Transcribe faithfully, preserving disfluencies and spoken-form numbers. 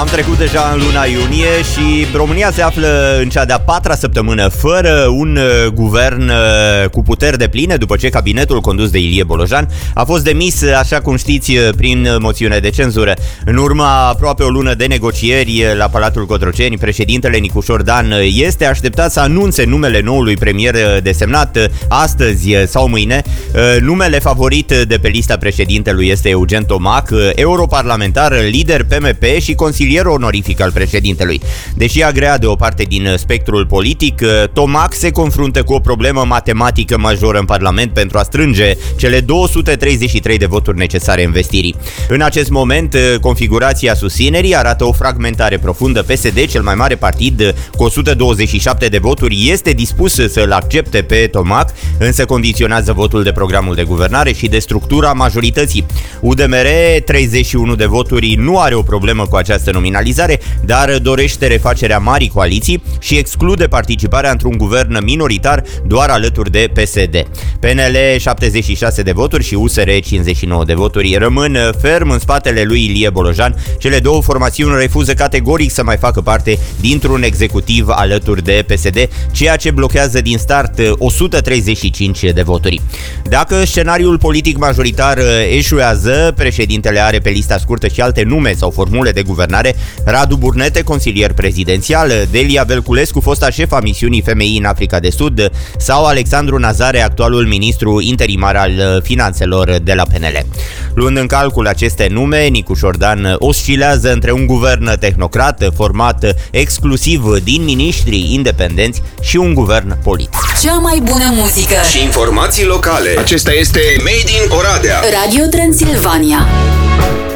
Am trecut deja în luna iunie și România se află în cea de-a patra săptămână fără un guvern cu puteri depline, după ce cabinetul condus de Ilie Bolojan a fost demis, așa cum știți, prin moțiune de cenzură. În urma aproape o lună de negocieri la Palatul Cotroceni, președintele Nicușor Dan este așteptat să anunțe numele noului premier desemnat astăzi sau mâine. Numele favorit de pe lista președintelui este Eugen Tomac, europarlamentar, lider P M P și consilier onorific al președintelui. Deși agrea de o parte din spectrul politic, Tomac se confruntă cu o problemă matematică majoră în Parlament pentru a strânge cele două sute treizeci și trei de voturi necesare investirii. În acest moment, configurația susținerii arată o fragmentare profundă. P S D, cel mai mare partid cu o sută douăzeci și șapte de voturi, este dispus să-l accepte pe Tomac, însă condiționează votul de programul de guvernare și de structura majorității. U D M R, treizeci și unu de voturi, nu are o problemă cu această nominalizare, dar dorește refacerea marii coaliții și exclude participarea într-un guvern minoritar doar alături de P S D. P N L, șaptezeci și șase de voturi și U S R, cincizeci și nouă de voturi, rămân ferm în spatele lui Ilie Bolojan. Cele două formațiuni refuză categoric să mai facă parte dintr-un executiv alături de P S D, ceea ce blochează din start o sută treizeci și cinci de voturi. Dacă scenariul politic majoritar eșuează, președintele are pe lista scurtă și alte nume sau formule de guvernare: Radu Burnete, consilier prezidențial, Delia Velculescu, fosta șefa misiunii Femeii în Africa de Sud, sau Alexandru Nazare, actualul ministru interimar al finanțelor de la P N L. Luând în calcul aceste nume, Nicușor Dan oscilează între un guvern tehnocrat format exclusiv din miniștri independenți și un guvern politic. Cea mai bună muzică și informații locale. Acesta este Made in Oradea, Radio Transilvania.